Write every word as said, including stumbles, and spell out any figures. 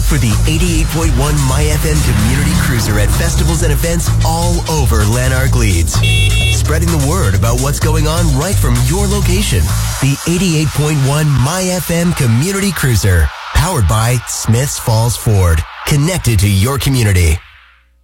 for the eighty-eight point one MyFM Community Cruiser at festivals and events all over Lanark Leeds. Spreading the word about what's going on right from your location. The eighty-eight point one MyFM Community Cruiser. Powered by Smiths Falls Ford. Connected to your community.